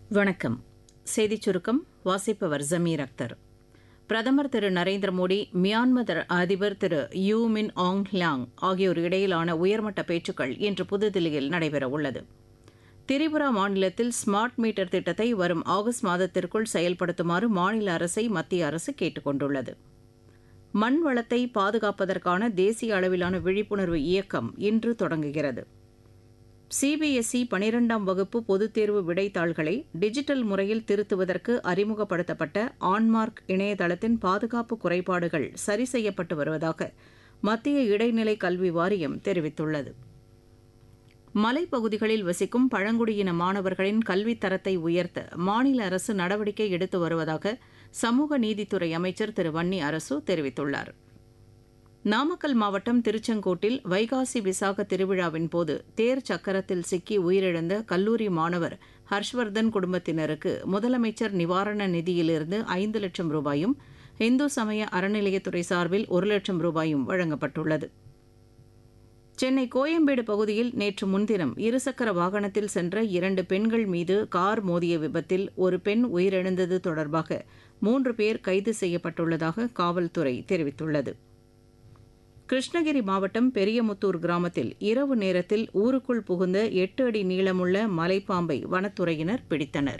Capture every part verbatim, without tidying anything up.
வணக்கம். செய்திச் சுருக்கம் வாசிப்பவர் ஜமீர் அக்தர். பிரதமர் திரு நரேந்திர மோடி, மியான்மர் அதிபர் திரு யூ மின் ஆங் ஹ்லாங் ஆகியோர் இடையிலான உயர்மட்ட பேச்சுக்கள் இன்று புதுதில்லியில் நடைபெறவுள்ளது. திரிபுரா மாநிலத்தில் ஸ்மார்ட் மீட்டர் திட்டத்தை வரும் ஆகஸ்ட் மாதத்திற்குள் செயல்படுத்துமாறு மாநில அரசை மத்திய அரசு கேட்டுக் கொண்டுள்ளது. மண் வளத்தை பாதுகாப்பதற்கான தேசிய அளவிலான விழிப்புணர்வு இயக்கம் இன்று தொடங்குகிறது. சிபிஎஸ்இ பனிரெண்டாம் வகுப்பு பொதுத் தேர்வு விடைத்தாள்களை டிஜிட்டல் முறையில் திருத்துவதற்கு அறிமுகப்படுத்தப்பட்ட ஆன்மார்க் இணையதளத்தின் பாதுகாப்பு குறைபாடுகள் சரி செய்யப்பட்டு வருவதாக மத்திய இடைநிலை கல்வி வாரியம் தெரிவித்துள்ளது. மலைப்பகுதிகளில் வசிக்கும் பழங்குடியின மாணவர்களின் கல்வித் தரத்தை உயர்த்த மாநில அரசு நடவடிக்கை எடுத்து வருவதாக சமூக நீதித்துறை அமைச்சர் திரு வன்னி அரசு தெரிவித்துள்ளார். நாமக்கல் மாவட்டம் திருச்செங்கோட்டில் வைகாசி விசாக திருவிழாவின் போது தேர் சக்கரத்தில் சிக்கி உயிரிழந்த கல்லூரி மாணவர் ஹர்ஷ்வர்தன் குடும்பத்தினருக்கு முதலமைச்சர் நிவாரண நிதியிலிருந்து ஐந்து லட்சம் ரூபாயும் இந்து சமய அறநிலையத்துறை சார்பில் ஒரு லட்சம் ரூபாயும் வழங்கப்பட்டுள்ளது. சென்னை கோயம்பேடு பகுதியில் நேற்று முன்தினம் இருசக்கர வாகனத்தில் சென்ற இரண்டு பெண்கள் மீது கார் மோதிய விபத்தில் ஒரு பெண் உயிரிழந்தது தொடர்பாக மூன்று பேர் கைது செய்யப்பட்டுள்ளதாக காவல்துறை தெரிவித்துள்ளது. கிருஷ்ணகிரி மாவட்டம் பெரியமுத்தூர் கிராமத்தில் இரவு நேரத்தில் ஊருக்குள் புகுந்த எட்டு அடி நீளமுள்ள மலைப்பாம்பை வனத்துறையினர் பிடித்தனர்.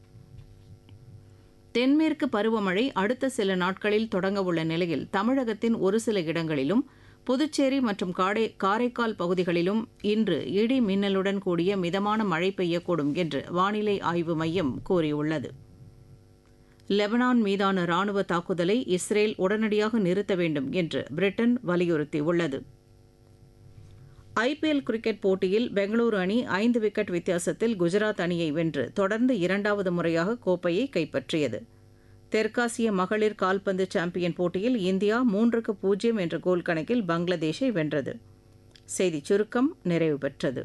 தென்மேற்கு பருவமழை அடுத்த சில நாட்களில் தொடங்கவுள்ள நிலையில் தமிழகத்தின் ஒரு சில இடங்களிலும் புதுச்சேரி மற்றும் காரைக்கால் பகுதிகளிலும் இன்று இடி மின்னலுடன் கூடிய மிதமான மழை பெய்யக்கூடும் என்று வானிலை ஆய்வு மையம் கூறியுள்ளது. லெபனான் மீதான ராணுவ தாக்குதலை இஸ்ரேல் உடனடியாக நிறுத்த வேண்டும் என்று பிரிட்டன் வலியுறுத்தியுள்ளது. ஐபிஎல் கிரிக்கெட் போட்டியில் பெங்களூரு அணி ஐந்து விக்கெட் வித்தியாசத்தில் குஜராத் அணியை வென்று தொடர்ந்து இரண்டாவது முறையாக கோப்பையை கைப்பற்றியது. தெற்காசிய மகளிர் கால்பந்து சாம்பியன் போட்டியில் இந்தியா மூன்றுக்கு பூஜ்ஜியம் என்ற கோல் கணக்கில் பங்களாதேஷை வென்றது. செய்திச் சுருக்கம் நிறைவு பெற்றது.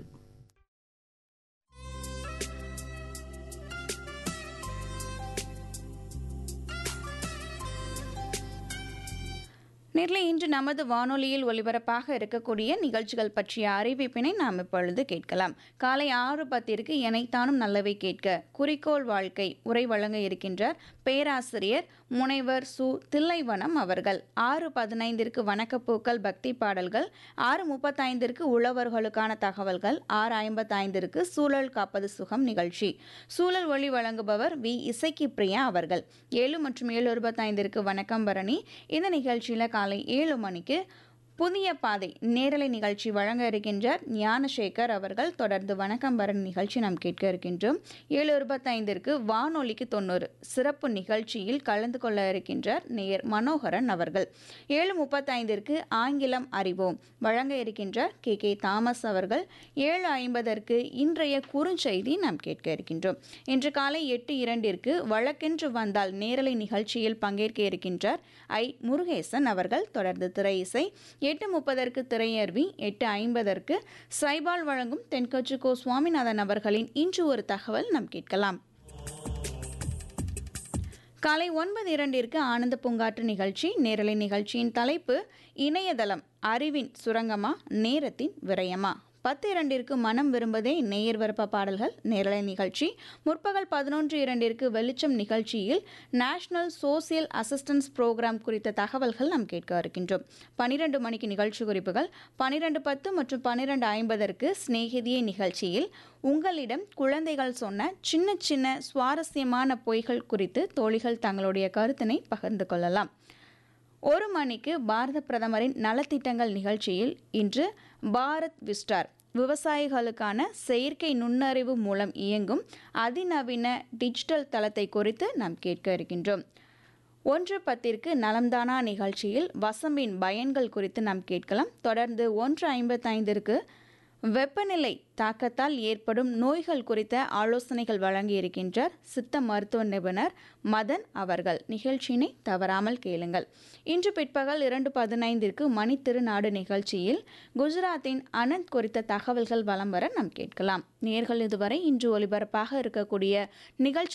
நேர்ல இன்று நமது வானொலியில் ஒலிபரப்பாக இருக்கக்கூடிய நிகழ்ச்சிகள் பற்றிய அறிவிப்பினை நாம் இப்பொழுது கேட்கலாம். காலை ஆறு பத்திற்கு எனைத்தானும் நல்லவை கேட்க குறிக்கோள் வாழ்க்கை உரை வழங்க இருக்கின்றார் பேராசிரியர் முனைவர் சு தில்லைவனம் அவர்கள். ஆறு பதினைந்திற்கு வணக்கப்பூக்கள் பக்தி பாடல்கள், ஆறு முப்பத்தைந்திற்கு உழவர்களுக்கான தகவல்கள், ஆறு ஐம்பத்தைந்திற்கு சூழல் காப்பது சுகம் நிகழ்ச்சி. சூழல் ஒளி வழங்குபவர் வி இசைக்கு பிரியா அவர்கள். ஏழு மற்றும் ஏழு இருபத்தைந்திற்கு வணக்கம் பரணி. இந்த நிகழ்ச்சியில் காலை ஏழு மணிக்கு புதிய பாதை நேரலை நிகழ்ச்சி வழங்க இருக்கின்றார் ஞானசேகர் அவர்கள். தொடர்ந்து வணக்கம் பரணி நிகழ்ச்சி நாம் கேட்க இருக்கின்றோம். ஏழு இருபத்தைந்திற்கு வானொலிக்கு தொண்ணூறு சிறப்பு நிகழ்ச்சியில் கலந்து கொள்ள இருக்கின்றார் நேயர் மனோகரன் அவர்கள். ஏழு முப்பத்தைந்திற்கு ஆங்கிலம் அறிவோம் வழங்க இருக்கின்றார் கே கே தாமஸ் அவர்கள். ஏழு ஐம்பதற்கு இன்றைய குறுஞ்செய்தி நாம் கேட்க இருக்கின்றோம். இன்று காலை எட்டு இரண்டிற்கு வழக்கென்று வந்தால் நேரலை நிகழ்ச்சியில் பங்கேற்க இருக்கின்றார் ஐ முருகேசன் அவர்கள். தொடர்ந்து திரை இசை. எட்டு முப்பதற்கு திரையர்வி. எட்டு ஐம்பதற்கு சைபால் வழங்கும் தென்கட்சி கோ சுவாமிநாதன் அவர்களின் இன்று ஒரு தகவல் நாம் கேட்கலாம். காலை ஒன்பது இரண்டிற்கு ஆனந்த பூங்காற்று நிகழ்ச்சி. நேரலை நிகழ்ச்சியின் தலைப்பு இணையதளம் அறிவின் சுரங்கமா நேரத்தின் விரயமா. பத்து இரண்டிற்கு மனம் விரும்பதே நேயர் விருப்ப பாடல்கள் நேரலை நிகழ்ச்சி. முற்பகல் பதினொன்று இரண்டிற்கு வெளிச்சம் நிகழ்ச்சியில் நேஷனல் சோசியல் அசிஸ்டன்ஸ் புரோகிராம் குறித்த தகவல்கள் நாம் கேட்க இருக்கின்றோம். பனிரெண்டு மணிக்கு நிகழ்ச்சி குறிப்புகள். பனிரெண்டு பத்து மற்றும் பனிரெண்டு ஐம்பதற்கு சிநேகிதியை நிகழ்ச்சியில் உங்களிடம் குழந்தைகள் சொன்ன சின்ன சின்ன சுவாரஸ்யமான பொய்கள் குறித்து தோழிகள் தங்களுடைய கருத்தினை பகிர்ந்து கொள்ளலாம். ஒரு மணிக்கு பாரத பிரதமரின் நலத்திட்டங்கள் நிகழ்ச்சியில் இன்று பாரத் விஸ்டார் விவசாயிகளுக்கான செயற்கை நுண்ணறிவு மூலம் இயங்கும் அதிநவீன டிஜிட்டல் தளத்தை குறித்து நாம் கேட்க இருக்கின்றோம். ஒன்று பத்திற்கு நலம்தானா நிகழ்ச்சியில் வசம்பின் பயன்கள் குறித்து நாம் கேட்கலாம். தொடர்ந்து ஒன்று ஐம்பத்தைந்திற்கு வெப்பநிலை தாக்கத்தால் ஏற்படும் நோய்கள் குறித்த ஆலோசனைகள் வழங்கியிருக்கின்றார் சித்த மருத்துவ நிபுணர் மதன் அவர்கள். நிகழ்ச்சியினை தவறாமல் கேளுங்கள். இன்று பிற்பகல் இரண்டு பதினைந்திற்கு மணி திருநாடு நிகழ்ச்சியில் குஜராத்தின் அனந்த் குறித்த தகவல்கள் வலம் வர நாம் கேட்கலாம். நேர்கள் இதுவரை இன்று ஒலிபரப்பாக இருக்கக்கூடிய நிகழ்ச்சி